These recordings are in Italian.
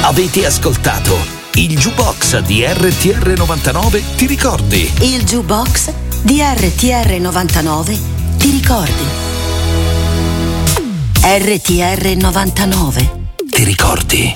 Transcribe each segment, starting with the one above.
Avete ascoltato il Jukebox di RTR 99, ti ricordi? Il Jukebox di RTR 99, ti ricordi? RTR 99, ti ricordi?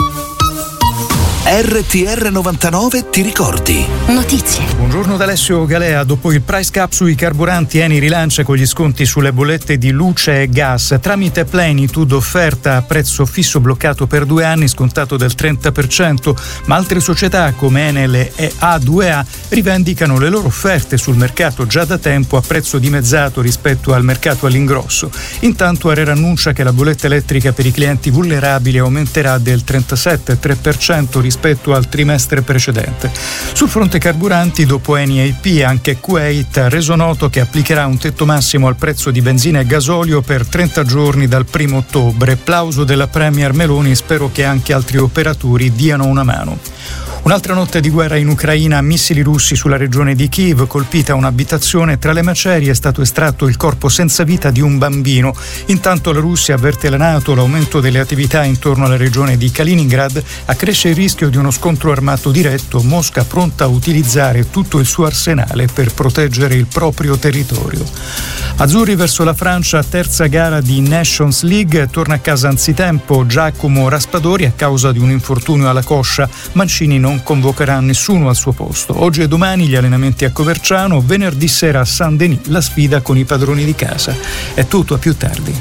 RTR 99, ti ricordi? Notizie. Buongiorno da Alessio Galea. Dopo il price cap sui carburanti, Eni rilancia con gli sconti sulle bollette di luce e gas. Tramite Plenitude offerta a prezzo fisso bloccato per 2 anni, scontato del 30%, ma altre società come Enel e A2A rivendicano le loro offerte sul mercato già da tempo a prezzo dimezzato rispetto al mercato all'ingrosso. Intanto ARERA annuncia che la bolletta elettrica per i clienti vulnerabili aumenterà del 37,3% rispetto al trimestre precedente. Sul fronte carburanti, dopo Eni e IP, anche Kuwait ha reso noto che applicherà un tetto massimo al prezzo di benzina e gasolio per 30 giorni dal 1 ottobre. Plauso della Premier Meloni, spero che anche altri operatori diano una mano. Un'altra notte di guerra in Ucraina, missili russi sulla regione di Kiev, colpita un'abitazione, tra le macerie è stato estratto il corpo senza vita di un bambino. Intanto la Russia avverte la NATO l'aumento delle attività intorno alla regione di Kaliningrad, accresce il rischio di uno scontro armato diretto, Mosca pronta a utilizzare tutto il suo arsenale per proteggere il proprio territorio. Azzurri verso la Francia, terza gara di Nations League, torna a casa anzitempo Giacomo Raspadori a causa di un infortunio alla coscia. Mancini non convocherà nessuno al suo posto. Oggi e domani gli allenamenti a Coverciano, venerdì sera a Saint-Denis la sfida con i padroni di casa. È tutto, a più tardi.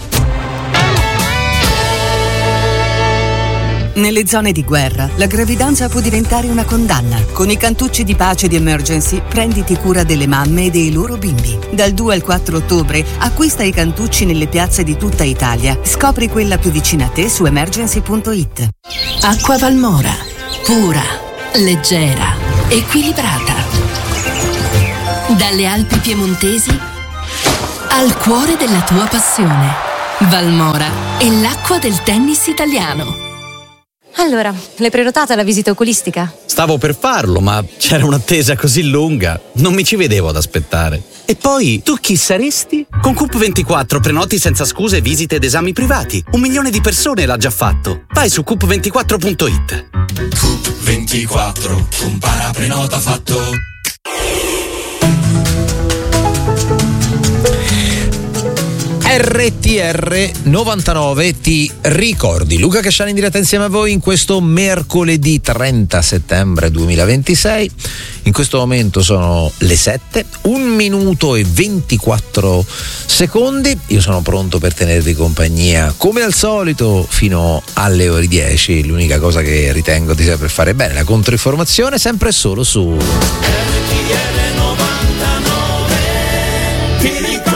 Nelle zone di guerra, la gravidanza può diventare una condanna. Con i cantucci di pace di Emergency, prenditi cura delle mamme e dei loro bimbi. Dal 2 al 4 ottobre, acquista i cantucci nelle piazze di tutta Italia. Scopri quella più vicina a te su emergency.it. Acqua Valmora. Pura, leggera, equilibrata. Dalle Alpi piemontesi al cuore della tua passione. Valmora è l'acqua del tennis italiano. Allora, l'hai prenotata la visita oculistica? Stavo per farlo, ma c'era un'attesa così lunga. Non mi ci vedevo ad aspettare. E poi, tu chi saresti? Con Coop24 prenoti senza scuse visite ed esami privati. 1 milione di persone l'ha già fatto. Vai su coop24.it. Coop24, compara, prenota, fatto. RTR 99, ti ricordi? Luca Casciani in diretta insieme a voi in questo mercoledì 30 settembre 2026. In questo momento sono le 7, 1 minuto e 24 secondi. Io sono pronto per tenervi compagnia come al solito fino alle ore 10. L'unica cosa che ritengo di saper fare bene, la controinformazione, sempre e solo su RTR 99. Ti ricordi?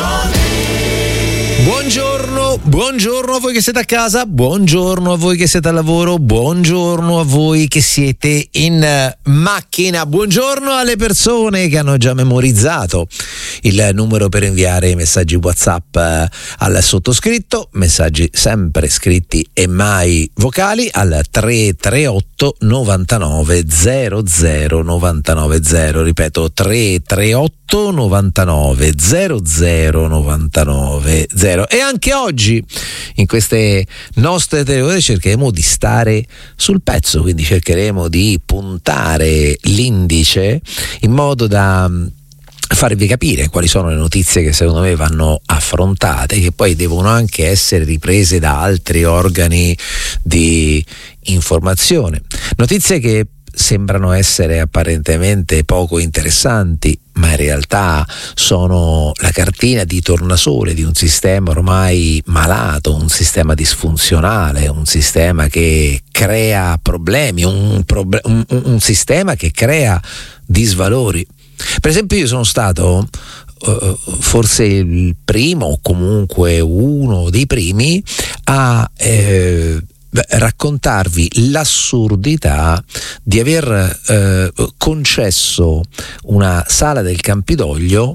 Buongiorno a voi che siete a casa, buongiorno a voi che siete al lavoro, buongiorno a voi che siete in macchina, buongiorno alle persone che hanno già memorizzato il numero per inviare i messaggi WhatsApp al sottoscritto, messaggi sempre scritti e mai vocali al 338 99 00 99 0, ripeto 338 99 00 99 0. E anche oggi in queste nostre telefonate cercheremo di stare sul pezzo, quindi cercheremo di puntare l'indice in modo da farvi capire quali sono le notizie che secondo me vanno affrontate, che poi devono anche essere riprese da altri organi di informazione, notizie che sembrano essere apparentemente poco interessanti, ma in realtà sono la cartina di tornasole di un sistema ormai malato, un sistema disfunzionale, un sistema che crea problemi, un sistema che crea disvalori. Per esempio, io sono stato forse il primo o comunque uno dei primi a raccontarvi l'assurdità di aver concesso una sala del Campidoglio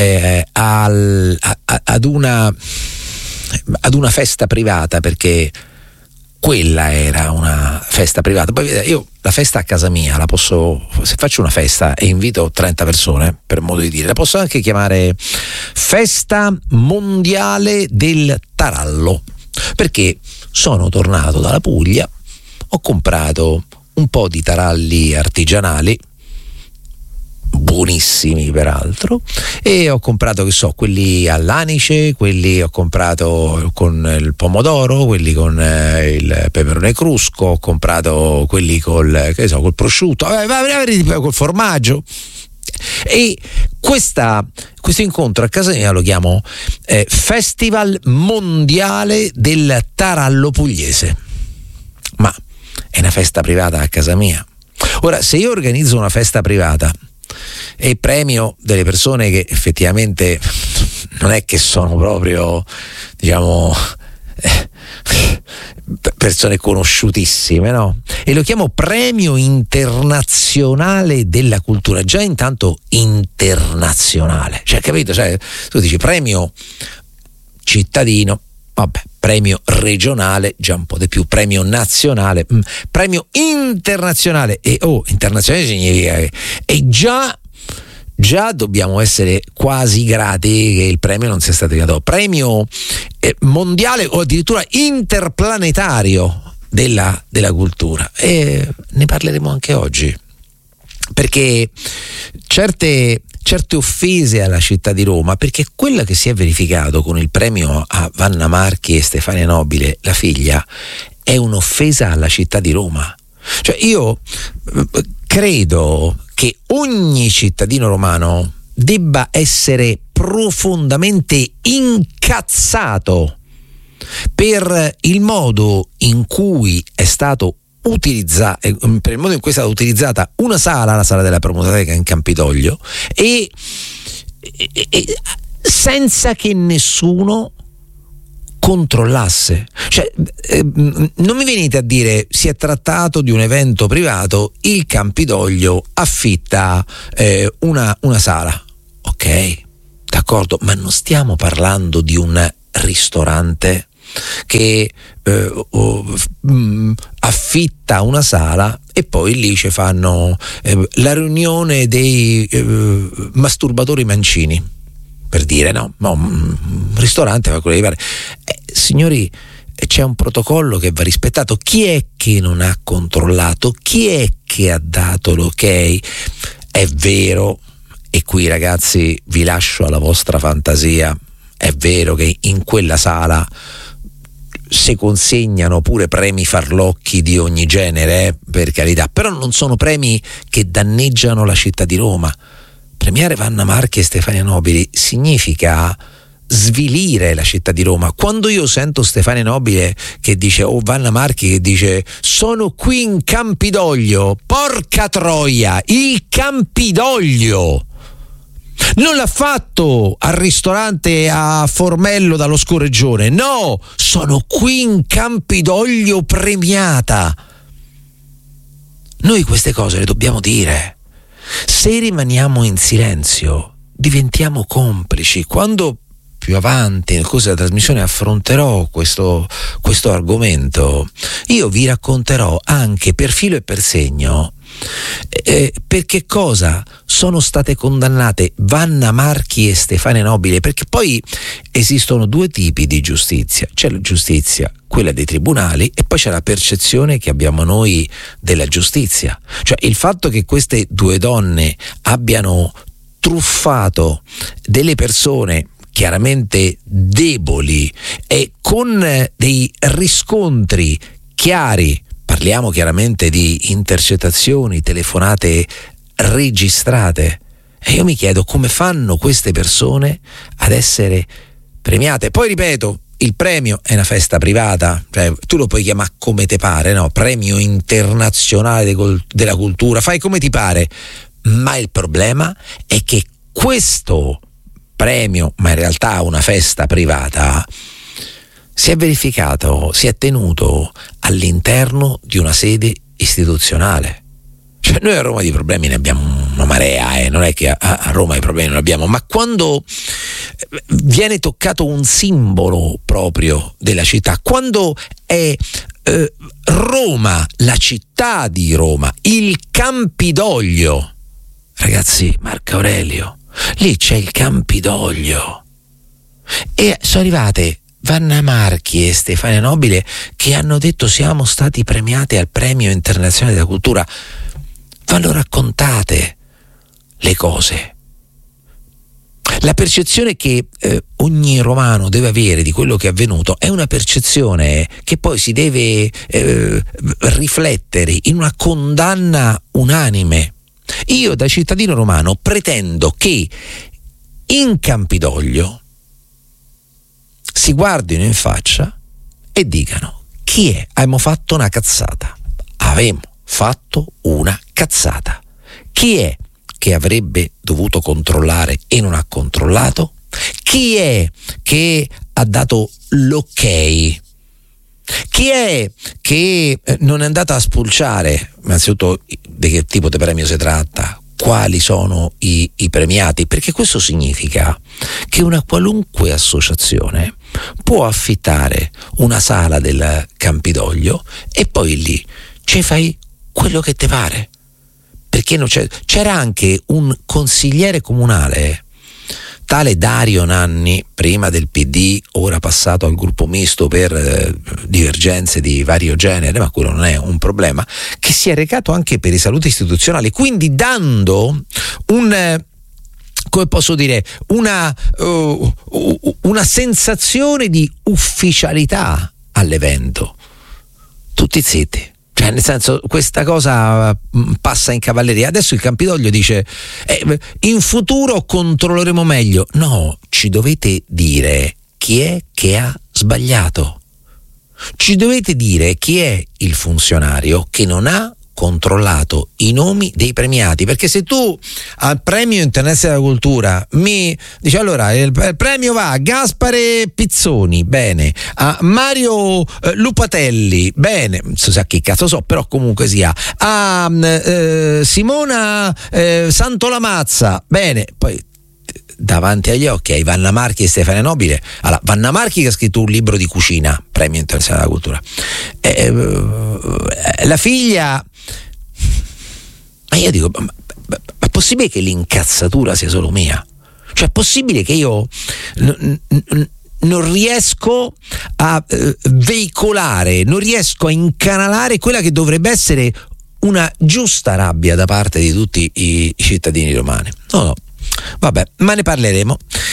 ad una festa privata, perché quella era una festa privata. Poi io la festa a casa mia la posso, se faccio una festa e invito 30 persone, per modo di dire, la posso anche chiamare Festa Mondiale del Tarallo, perché sono tornato dalla Puglia, ho comprato un po' di taralli artigianali, buonissimi peraltro, e ho comprato, che so, quelli all'anice, quelli ho comprato con il pomodoro, quelli con il peperone crusco, ho comprato quelli col prosciutto, col formaggio. E questo incontro a casa mia lo chiamo Festival Mondiale del Tarallo Pugliese, ma è una festa privata a casa mia. Ora, se io organizzo una festa privata e premio delle persone che effettivamente non è che sono proprio, diciamo, persone conosciutissime, no? E lo chiamo Premio Internazionale della Cultura, già intanto internazionale, cioè, capito? Cioè, tu dici premio cittadino, vabbè, premio regionale, già un po' di più, premio nazionale, premio internazionale, e internazionale significa che già dobbiamo essere quasi grati che il premio non sia stato dato. Premio mondiale o addirittura interplanetario della cultura, e ne parleremo anche oggi, perché certe offese alla città di Roma, perché quella che si è verificato con il premio a Vanna Marchi e Stefania Nobile, la figlia, è un'offesa alla città di Roma. Cioè, io credo che ogni cittadino romano debba essere profondamente incazzato per il modo in cui è stato per il modo in cui è stata utilizzata una sala, la sala della Promoteca in Campidoglio, e senza che nessuno controllasse. Cioè, non mi venite a dire si è trattato di un evento privato, il Campidoglio affitta una sala, ok, d'accordo, ma non stiamo parlando di un ristorante che affitta una sala e poi lì ci fanno la riunione dei masturbatori mancini, per dire, no, un ristorante fa quello che pare. Signori, c'è un protocollo che va rispettato. Chi è che non ha controllato? Chi è che ha dato l'ok? È vero, e qui ragazzi vi lascio alla vostra fantasia, è vero che in quella sala si consegnano pure premi farlocchi di ogni genere, per carità, però non sono premi che danneggiano la città di Roma. Premiare Vanna Marchi e Stefania Nobili significa svilire la città di Roma. Quando io sento Stefania Nobile che dice, o Vanna Marchi che dice sono qui in Campidoglio, porca troia, il Campidoglio non l'ha fatto al ristorante a Formello dallo Scorreggione, no, sono qui in Campidoglio premiata. Noi queste cose le dobbiamo dire. Se rimaniamo in silenzio diventiamo complici. Quando più avanti nel corso della trasmissione affronterò questo argomento, io vi racconterò anche per filo e per segno per che cosa sono state condannate Vanna Marchi e Stefania Nobile, perché poi esistono due tipi di giustizia. C'è la giustizia, quella dei tribunali, e poi c'è la percezione che abbiamo noi della giustizia. Cioè, il fatto che queste due donne abbiano truffato delle persone chiaramente deboli e con dei riscontri chiari, parliamo chiaramente di intercettazioni, telefonate registrate, e io mi chiedo come fanno queste persone ad essere premiate. Poi ripeto, il premio è una festa privata, cioè tu lo puoi chiamare come ti pare, no? Premio internazionale della cultura, fai come ti pare, ma il problema è che questo premio, ma in realtà una festa privata, si è verificato, si è tenuto all'interno di una sede istituzionale. Cioè, noi a Roma di problemi ne abbiamo una marea, non è che a Roma i problemi non abbiamo, ma quando viene toccato un simbolo proprio della città, quando è Roma, la città di Roma, il Campidoglio, ragazzi, Marco Aurelio, lì c'è il Campidoglio, e sono arrivate Vanna Marchi e Stefania Nobile, che hanno detto siamo stati premiati al Premio Internazionale della Cultura. Vanno raccontate le cose. La percezione che ogni romano deve avere di quello che è avvenuto è una percezione che poi si deve riflettere in una condanna unanime. Io da cittadino romano pretendo che in Campidoglio si guardino in faccia e dicano: chi è? Abbiamo fatto una cazzata. Avevamo fatto una cazzata. Chi è che avrebbe dovuto controllare e non ha controllato? Chi è che ha dato l'ok? Chi è che non è andato a spulciare innanzitutto di che tipo di premio si tratta, quali sono i premiati? Perché questo significa che una qualunque associazione può affittare una sala del Campidoglio e poi lì ci fai quello che ti pare. Perché non c'era anche un consigliere comunale, tale Dario Nanni, prima del PD, ora passato al gruppo misto per divergenze di vario genere, ma quello non è un problema, che si è recato anche per i saluti istituzionali, quindi dando come posso dire, una sensazione di ufficialità all'evento. Tutti zitti. Cioè, nel senso, questa cosa passa in cavalleria. Adesso il Campidoglio dice in futuro controlleremo meglio. No, ci dovete dire chi è che ha sbagliato. Ci dovete dire chi è il funzionario che non ha controllato i nomi dei premiati, perché se tu al Premio Internazionale della Cultura mi dici allora il premio va a Gaspare Pizzoni, bene, a Mario Lupatelli, bene, non so che cazzo so, però comunque sia, a Simona Santolamazza, bene, poi davanti agli occhi hai Vanna Marchi e Stefania Nobile. Allora, Vanna Marchi che ha scritto un libro di cucina, Premio Internazionale della Cultura, la figlia, ma io dico, ma è possibile che l'incazzatura sia solo mia? Cioè è possibile che io non riesco a veicolare, non riesco a incanalare quella che dovrebbe essere una giusta rabbia da parte di tutti i cittadini romani? No, vabbè, ma ne parleremo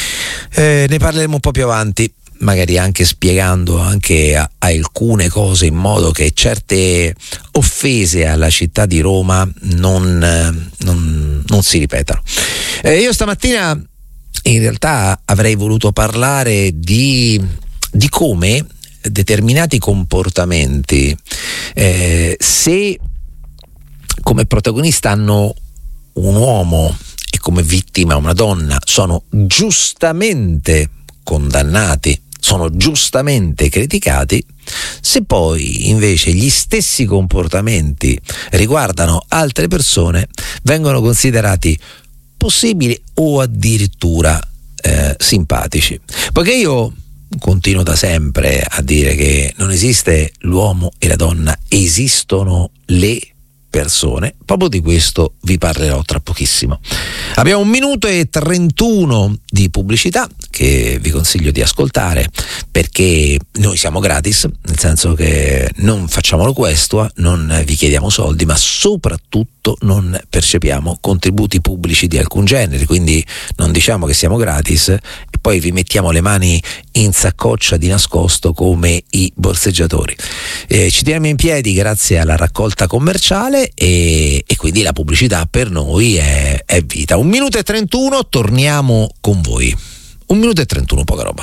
un po' più avanti, magari anche spiegando anche alcune cose in modo che certe offese alla città di Roma non si ripetano. Io stamattina in realtà avrei voluto parlare di come determinati comportamenti, se come protagonista hanno un uomo e come vittima una donna, sono giustamente condannati, sono giustamente criticati, se poi invece gli stessi comportamenti riguardano altre persone, vengono considerati possibili o addirittura simpatici. Poiché io continuo da sempre a dire che non esiste l'uomo e la donna, esistono le persone, proprio di questo vi parlerò tra pochissimo. Abbiamo 1 minuto e 31 di pubblicità che vi consiglio di ascoltare, perché noi siamo gratis, nel senso che non facciamo questo, non vi chiediamo soldi, ma soprattutto non percepiamo contributi pubblici di alcun genere, quindi non diciamo che siamo gratis e poi vi mettiamo le mani in saccoccia di nascosto come i borseggiatori. Ci teniamo in piedi grazie alla raccolta commerciale e quindi la pubblicità per noi è vita. 1 minuto e 31, torniamo con voi. 1 minuto e 31, poca roba.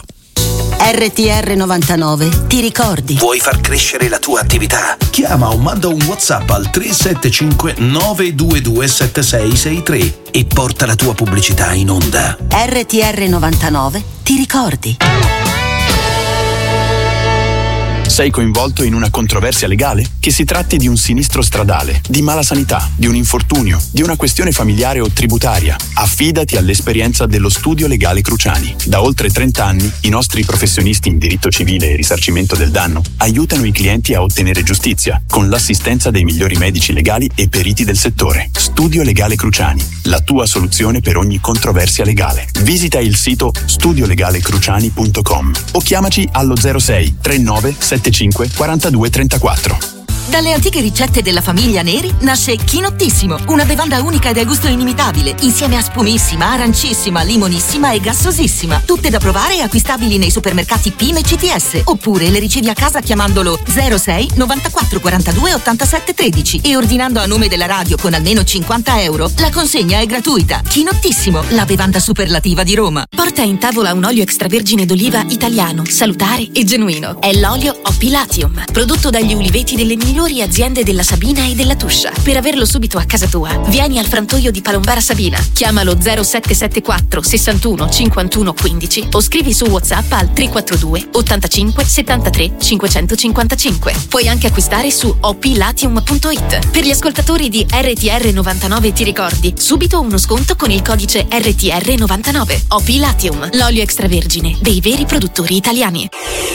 RTR 99, ti ricordi? Vuoi far crescere la tua attività? Chiama o manda un WhatsApp al 375 922 7663 e porta la tua pubblicità in onda. RTR 99, ti ricordi? Sei coinvolto in una controversia legale? Che si tratti di un sinistro stradale, di mala sanità, di un infortunio, di una questione familiare o tributaria. Affidati all'esperienza dello Studio Legale Cruciani. Da oltre 30 anni, i nostri professionisti in diritto civile e risarcimento del danno aiutano i clienti a ottenere giustizia, con l'assistenza dei migliori medici legali e periti del settore. Studio Legale Cruciani, la tua soluzione per ogni controversia legale. Visita il sito studiolegalecruciani.com o chiamaci allo 06 39 75 42 34. Dalle antiche ricette della famiglia Neri nasce Chinottissimo, una bevanda unica e dal gusto inimitabile, insieme a spumissima, arancissima, limonissima e gassosissima. Tutte da provare e acquistabili nei supermercati PIM e CTS, oppure le ricevi a casa chiamandolo 06 94 42 87 13 e ordinando a nome della radio con almeno 50 euro. La consegna è gratuita. Chinottissimo, la bevanda superlativa di Roma. Porta in tavola un olio extravergine d'oliva italiano, salutare e genuino. È l'olio Opilatium, prodotto dagli uliveti delle migliori aziende della Sabina e della Tuscia. Per averlo subito a casa tua, vieni al frantoio di Palombara Sabina. Chiamalo 0774 61 51 15 o scrivi su WhatsApp al 342 85 73 555. Puoi anche acquistare su opilatium.it. Per gli ascoltatori di RTR 99 ti ricordi, subito uno sconto con il codice RTR 99. Opilatium, l'olio extravergine dei veri produttori italiani.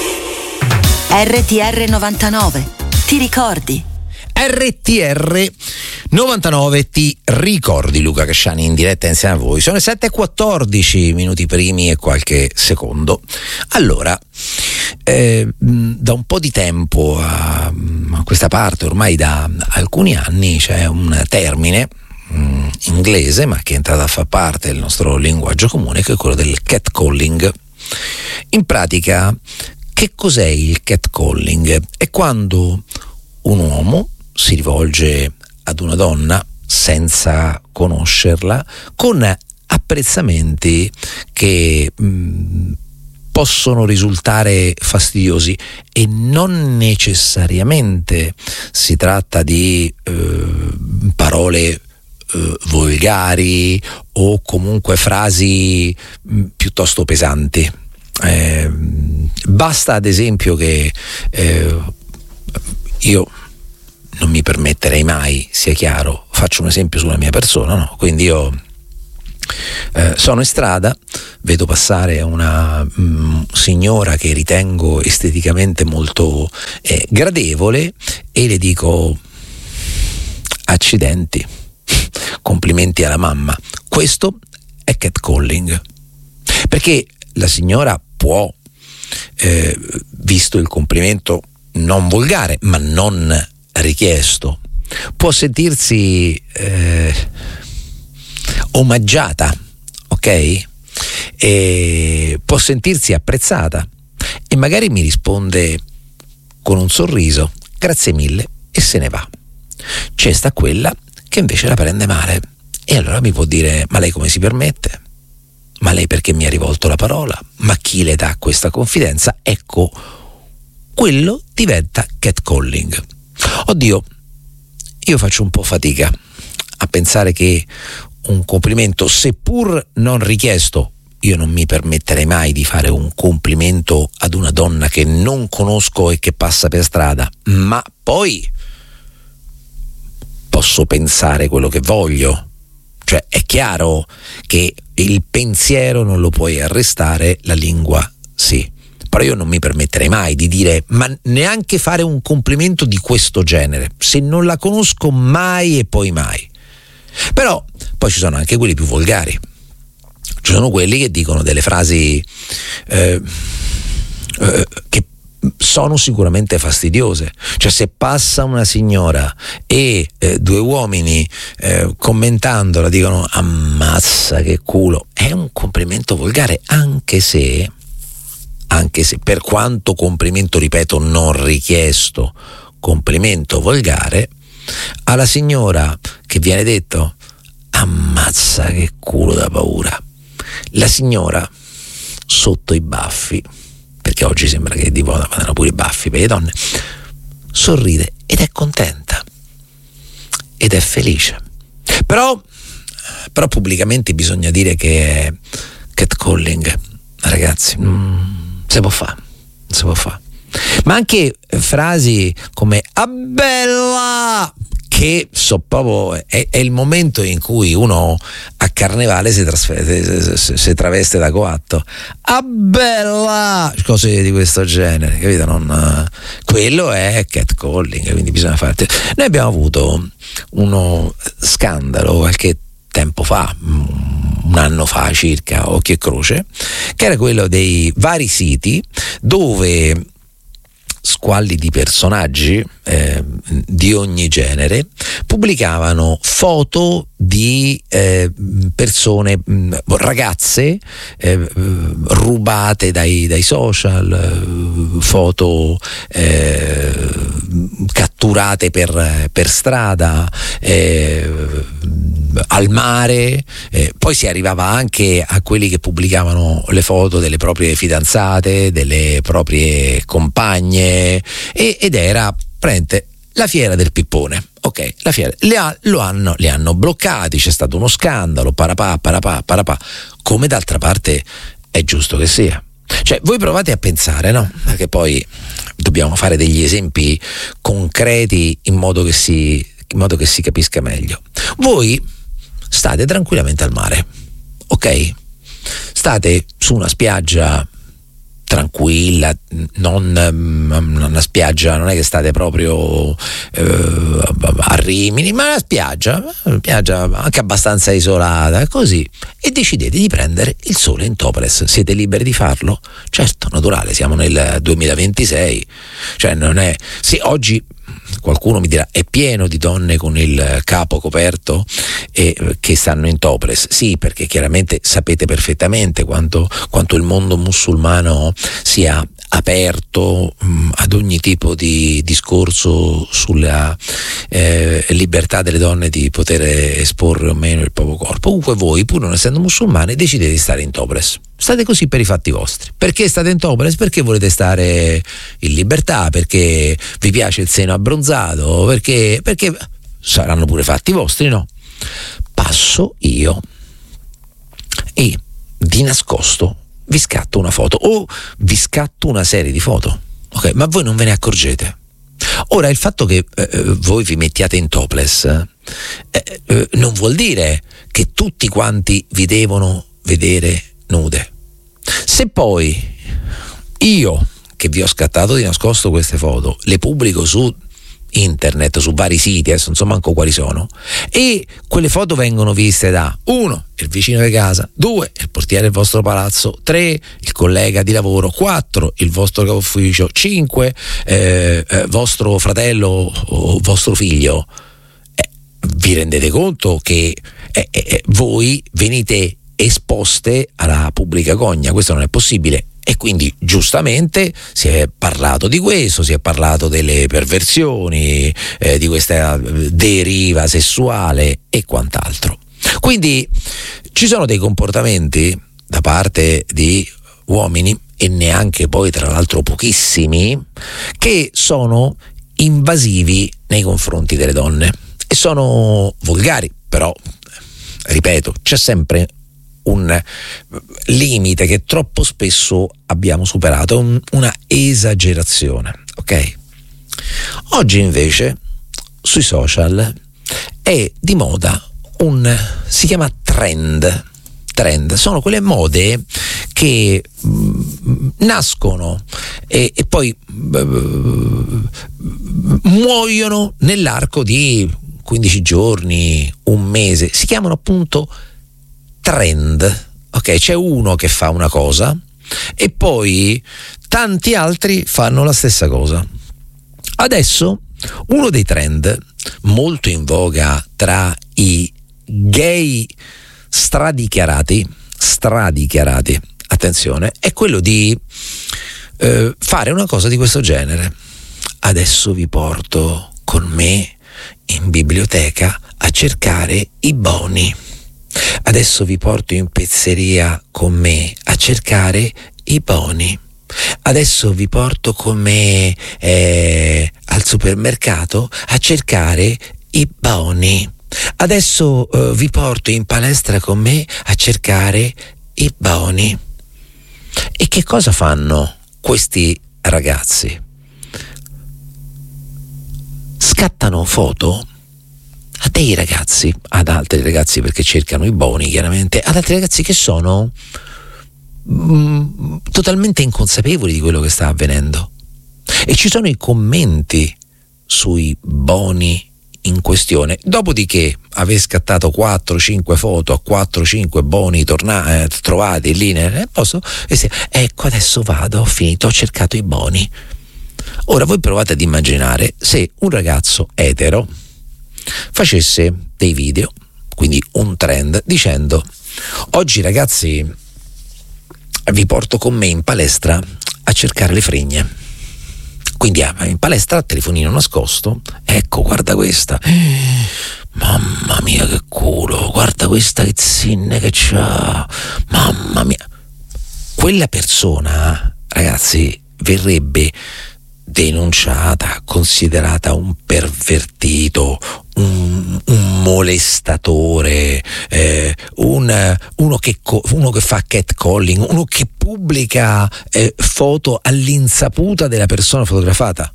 RTR 99. Ti ricordi? RTR 99 ti ricordi, Luca Casciani in diretta insieme a voi. Sono le 7:14 minuti primi e qualche secondo. Allora, da un po' di tempo a questa parte, ormai da alcuni anni, c'è un termine inglese, ma che è entrato a far parte del nostro linguaggio comune, che è quello del catcalling. In pratica, che cos'è il catcalling? È quando un uomo si rivolge ad una donna senza conoscerla, con apprezzamenti che possono risultare fastidiosi, e non necessariamente si tratta di parole volgari o comunque frasi piuttosto pesanti. Basta ad esempio che io non mi permetterei mai, sia chiaro, faccio un esempio sulla mia persona, no? Quindi io sono in strada, vedo passare una signora che ritengo esteticamente molto gradevole e le dico: accidenti, complimenti alla mamma. Questo è catcalling, perché la signora può, visto il complimento non volgare ma non richiesto, può sentirsi omaggiata, ok? E può sentirsi apprezzata, e magari mi risponde con un sorriso: grazie mille, e se ne va. C'è sta quella che invece la prende male, e allora mi può dire: ma lei come si permette? Ma lei perché mi ha rivolto la parola? Ma chi le dà questa confidenza? Ecco, quello diventa catcalling. Oddio, io faccio un po' fatica a pensare che un complimento, seppur non richiesto, io non mi permetterei mai di fare un complimento ad una donna che non conosco e che passa per strada, ma poi posso pensare quello che voglio. Cioè, è chiaro che il pensiero non lo puoi arrestare, la lingua sì. Però io non mi permetterei mai di dire, ma neanche fare un complimento di questo genere, se non la conosco mai e poi mai. Però poi ci sono anche quelli più volgari. Ci sono quelli che dicono delle frasi che sono sicuramente fastidiose. Cioè, se passa una signora e due uomini commentandola dicono ammazza che culo, è un complimento volgare, anche se per quanto complimento, ripeto, non richiesto, complimento volgare, alla signora che viene detto ammazza che culo da paura, la signora sotto i baffi, perché oggi sembra che di moda vadano pure i baffi per le donne, sorride ed è contenta ed è felice. Però pubblicamente bisogna dire che è catcalling, ragazzi. Si può fare. Ma anche frasi come "ah bella", che so proprio è il momento in cui uno a carnevale si traveste da coatto. "Ah bella", cose di questo genere, capito? Quello è catcalling, quindi bisogna fare. Noi abbiamo avuto uno scandalo qualche tempo fa, un anno fa circa, occhio e croce, che era quello dei vari siti dove squallidi personaggi di ogni genere pubblicavano foto di persone, ragazze rubate dai social, foto catturate per strada, al mare, poi si arrivava anche a quelli che pubblicavano le foto delle proprie fidanzate, delle proprie compagne, ed era praticamente la fiera del pippone. Ok, la fiera li hanno bloccati, c'è stato uno scandalo, parapà, come d'altra parte è giusto che sia. Cioè, voi provate a pensare, no? Perché poi dobbiamo fare degli esempi concreti in modo che si capisca meglio. Voi state tranquillamente al mare, ok? State su una spiaggia tranquilla, non una spiaggia, non è che state proprio a Rimini, ma una spiaggia anche abbastanza isolata, così, e decidete di prendere il sole in topless. Siete liberi di farlo? Certo, naturale, siamo nel 2026, cioè non è... Sì, oggi qualcuno mi dirà è pieno di donne con il capo coperto e che stanno in topless. Sì, perché chiaramente sapete perfettamente quanto il mondo musulmano sia aperto ad ogni tipo di discorso sulla libertà delle donne di poter esporre o meno il proprio corpo. Comunque voi, pur non essendo musulmani, decidete di stare in topless. State così per i fatti vostri. Perché state in topless? Perché volete stare in libertà, perché vi piace il seno abbronzato, perché saranno pure fatti vostri, no? Passo io e di nascosto vi scatto una foto o vi scatto una serie di foto, ok? Ma voi non ve ne accorgete. Ora, il fatto che voi vi mettiate in topless non vuol dire che tutti quanti vi devono vedere nude. Se poi io, che vi ho scattato di nascosto queste foto, le pubblico su internet, su vari siti, adesso non so manco quali sono, e quelle foto vengono viste da 1 il vicino di casa, 2 il portiere del vostro palazzo, 3 il collega di lavoro, 4 il vostro capo ufficio, 5 vostro fratello o vostro figlio, vi rendete conto che voi venite esposte alla pubblica gogna? Questo non è possibile. E quindi giustamente si è parlato di questo, si è parlato delle perversioni, di questa deriva sessuale e quant'altro. Quindi ci sono dei comportamenti da parte di uomini, e neanche poi tra l'altro pochissimi, che sono invasivi nei confronti delle donne e sono volgari. Però, ripeto, c'è sempre un limite che troppo spesso abbiamo superato, una esagerazione, ok? Oggi invece sui social è di moda si chiama trend. Sono quelle mode che nascono e poi muoiono nell'arco di 15 giorni, un mese. Si chiamano appunto trend, ok? C'è uno che fa una cosa e poi tanti altri fanno la stessa cosa. Adesso uno dei trend molto in voga tra i gay stradichiarati, attenzione, è quello di fare una cosa di questo genere. Adesso vi porto con me in biblioteca a cercare i boni. Adesso vi porto in pizzeria con me a cercare i boni. Adesso vi porto con me al supermercato a cercare i boni. Adesso vi porto in palestra con me a cercare i boni. E che cosa fanno questi ragazzi scattano foto a dei ragazzi, ad altri ragazzi perché cercano i boni chiaramente, ad altri ragazzi che sono totalmente inconsapevoli di quello che sta avvenendo, e ci sono i commenti sui boni in questione. Dopodiché aver scattato 4-5 foto a 4-5 boni trovati lì nel posto, ecco adesso vado, ho finito, ho cercato i boni. Ora voi provate ad immaginare se un ragazzo etero facesse dei video, quindi un trend, dicendo: oggi ragazzi vi porto con me in palestra a cercare le fregne. Quindi in palestra, telefonino nascosto, ecco, guarda questa, mamma mia che culo, guarda questa che zinne che c'ha, mamma mia. Quella persona, ragazzi, verrebbe denunciata, considerata un pervertito, un molestatore, uno che fa catcalling, uno che pubblica foto all'insaputa della persona fotografata.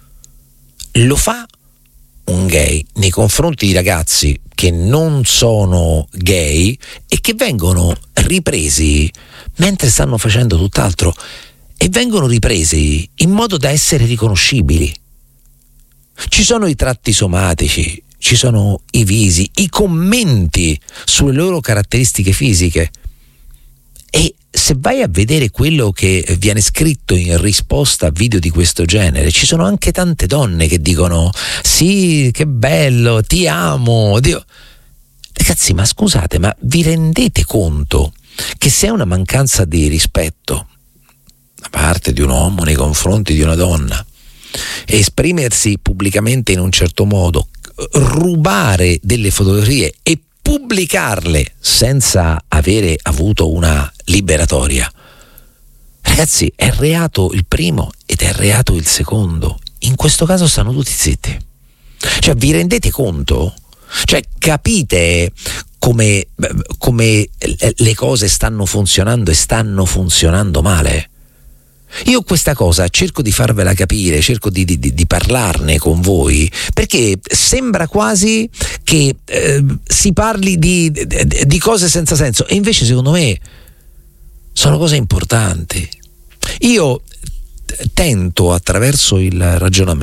Lo fa un gay nei confronti di ragazzi che non sono gay e che vengono ripresi mentre stanno facendo tutt'altro, e vengono ripresi in modo da essere riconoscibili. Ci sono i tratti somatici, ci sono i visi, i commenti sulle loro caratteristiche fisiche, e se vai a vedere quello che viene scritto in risposta a video di questo genere, ci sono anche tante donne che dicono: sì, che bello, ti amo, Dio. Ragazzi, ma scusate, ma vi rendete conto che se è una mancanza di rispetto da parte di un uomo nei confronti di una donna esprimersi pubblicamente in un certo modo, rubare delle fotografie e pubblicarle senza avere avuto una liberatoria, ragazzi, è reato il primo ed è reato il secondo. In questo caso stanno tutti zitti. Cioè, vi rendete conto? Cioè, capite come le cose stanno funzionando, e stanno funzionando male? Io questa cosa cerco di farvela capire, cerco di parlarne con voi, perché sembra quasi che si parli di cose senza senso, e invece secondo me sono cose importanti. Io tento, attraverso il ragionamento,